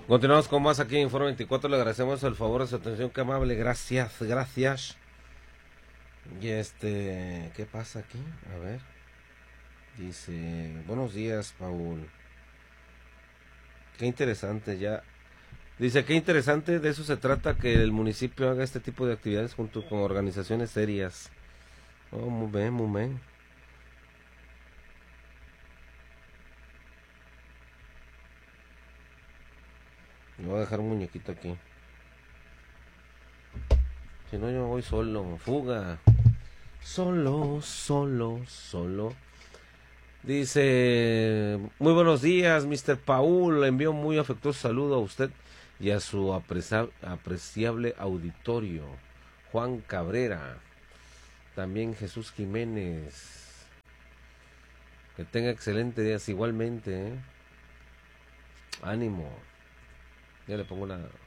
Continuamos con más aquí en Foro 24. Le agradecemos el favor de su atención, qué amable. Gracias, gracias. Y ¿qué pasa aquí? A ver. Dice, buenos días, Paul. Qué interesante ya. Dice, qué interesante, de eso se trata, que el municipio haga este tipo de actividades junto con organizaciones serias. Oh, muy bien, muy bien. Me voy a dejar un muñequito aquí. Si no, yo voy solo. Fuga. Solo, solo, solo. Dice, muy buenos días, Mr. Paul. Le envío un muy afectuoso saludo a usted y a su apreciable auditorio. Juan Cabrera. También Jesús Jiménez. Que tenga excelente días igualmente, ¿eh? Ánimo. Ya le pongo una